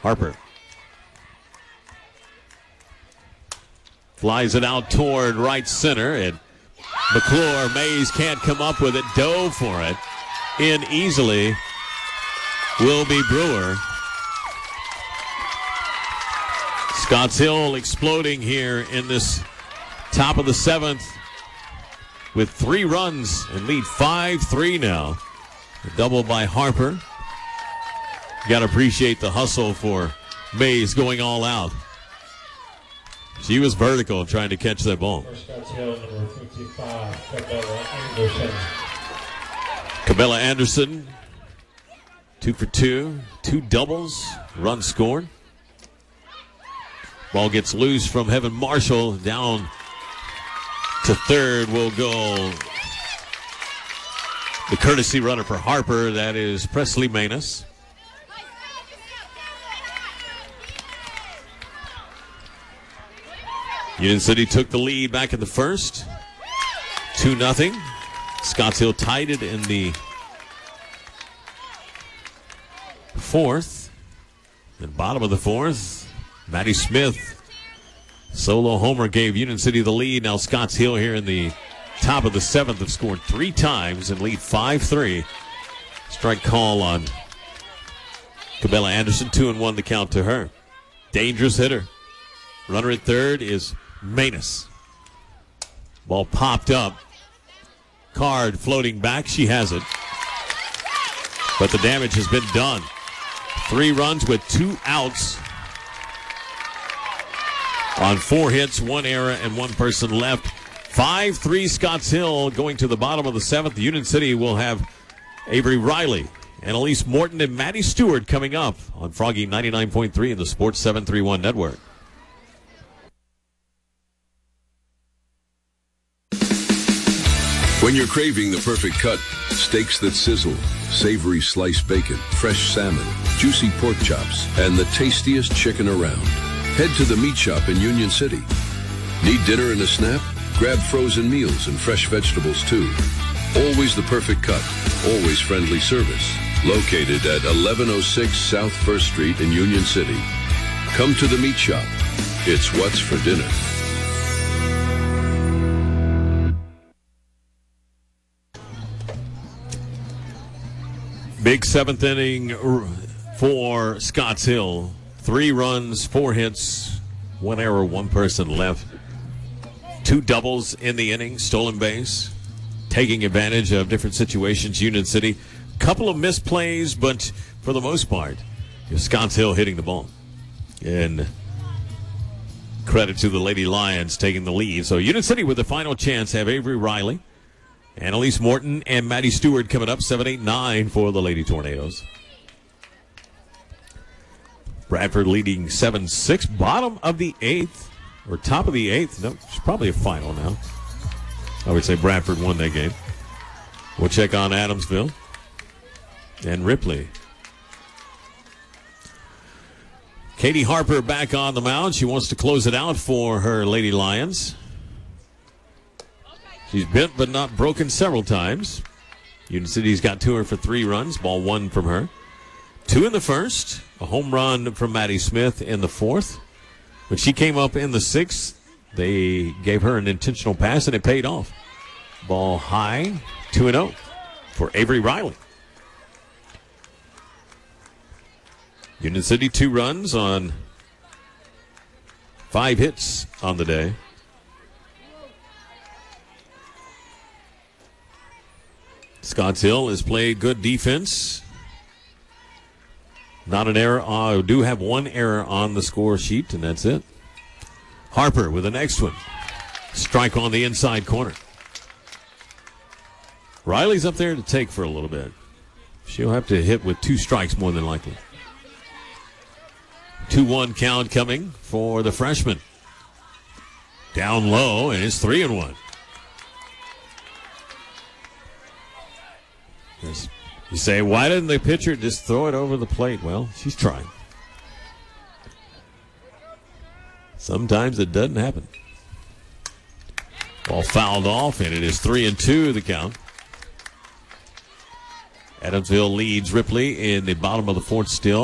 Harper flies it out toward right center, and McClure. Mays can't come up with it. Dove for it. In easily will be Brewer. Scotts Hill exploding here in this top of the seventh with 3 runs and lead 5-3 now. A double by Harper. You got to appreciate the hustle for Mays going all out. She was vertical trying to catch that ball. For Scotts Hill, number 55, Cabela Anderson. Cabela Anderson, 2 for 2, 2 doubles, run scored. Ball gets loose from Heaven Marshall. Down to third will go the courtesy runner for Harper. That is Presley Manus. Union City took the lead back in the first. 2-0. Scotts Hill tied it in the fourth. And bottom of the fourth, Maddie Smith solo homer gave Union City the lead. Now Scotts Hill here in the top of the seventh have scored 3 times and lead 5-3. Strike call on Cabela Anderson. 2-1 the count to her. Dangerous hitter. Runner at third is Manus. Ball popped up. Card floating back. She has it. But the damage has been done. 3 runs with 2 outs on 4 hits, 1 error, and 1 person left. 5-3 Scotts Hill going to the bottom of the seventh. Union City will have Avery Riley and Elise Morton and Maddie Stewart coming up on Froggy 99.3 in the Sports 731 Network. When you're craving the perfect cut, steaks that sizzle, savory sliced bacon, fresh salmon, juicy pork chops, and the tastiest chicken around, head to the Meat Shop in Union City. Need dinner and a snap? Grab frozen meals and fresh vegetables too. Always the perfect cut, always friendly service. Located at 1106 South 1st Street in Union City. Come to the Meat Shop. It's what's for dinner. Big seventh inning for Scotts Hill. 3 runs, 4 hits, 1 error, 1 person left. 2 doubles in the inning, stolen base, taking advantage of different situations. Union City, couple of misplays, but for the most part, Scotts Hill hitting the ball. And credit to the Lady Lions taking the lead. So Union City with the final chance have Avery Riley, Annalise Morton, and Maddie Stewart coming up. 7, 8, 9 for the Lady Tornadoes. Bradford leading 7-6. Bottom of the 8th, or top of the 8th. No, it's probably a final now. I would say Bradford won that game. We'll check on Adamsville and Ripley. Katie Harper back on the mound. She wants to close it out for her Lady Lions. She's bent but not broken several times. Union City's got to her for 3 runs. Ball 1 from her. 2 in the first. A home run from Maddie Smith in the 4th. When she came up in the 6th, they gave her an intentional pass and it paid off. Ball high, 2-0 for Avery Riley. Union City 2 runs on 5 hits on the day. Scotts Hill has played good defense. Not an error. Do have 1 error on the score sheet, and that's it. Harper with the next one. Strike on the inside corner. Riley's up there to take for a little bit. She'll have to hit with 2 strikes more than likely. 2-1 count coming for the freshman. Down low, and it's 3-1. You say, why didn't the pitcher just throw it over the plate? Well, she's trying. Sometimes it doesn't happen. Ball fouled off, and it is 3-2 the count. Adamsville leads Ripley in the bottom of the 4th still.